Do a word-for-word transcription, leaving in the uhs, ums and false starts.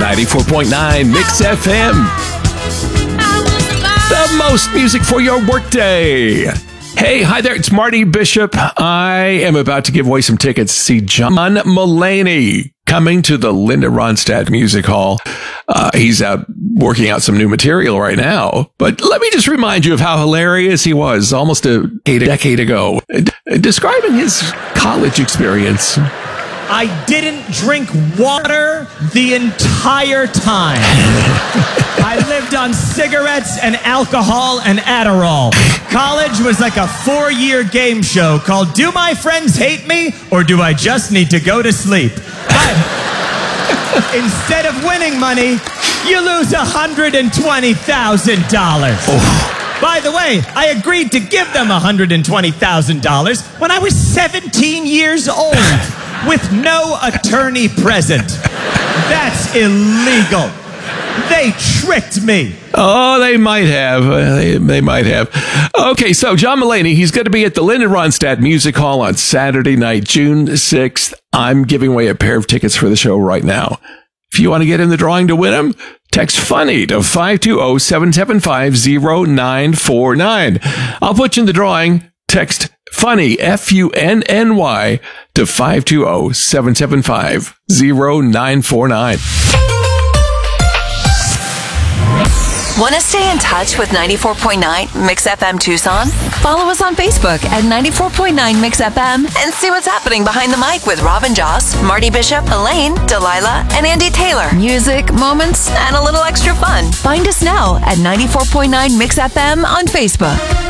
ninety-four point nine Mix F M. The most music for your workday. Hey, hi there. It's Marty Bishop. I am about to give away some tickets to see John Mulaney coming to the Linda Ronstadt Music Hall. Uh, he's out working out some new material right now. But let me just remind you of how hilarious he was almost a, a decade ago, describing his college experience. I didn't drink water the entire time. I lived on cigarettes and alcohol and Adderall. College was like a four-year game show called Do My Friends Hate Me or Do I Just Need to Go to Sleep? But instead of winning money, you lose one hundred twenty thousand dollars. Oh. By the way, I agreed to give them one hundred twenty thousand dollars when I was seventeen years old. With no attorney present. That's illegal. They tricked me. Oh, they might have. Uh, they, they might have. Okay, so John Mulaney, he's going to be at the Linda Ronstadt Music Hall on Saturday night, June sixth. I'm giving away a pair of tickets for the show right now. If you want to get in the drawing to win them, text FUNNY to five two zero, seven seven five, zero nine four nine. I'll put you in the drawing. Text FUNNY, F U N N Y, to five two zero, seven seven five, zero nine four nine. Want to stay in touch with ninety-four point nine Mix F M Tucson? Follow us on Facebook at ninety-four point nine Mix F M and see what's happening behind the mic with Robin Joss, Marty Bishop, Elaine, Delilah, and Andy Taylor. Music, moments, and a little extra fun. Find us now at ninety-four point nine Mix F M on Facebook.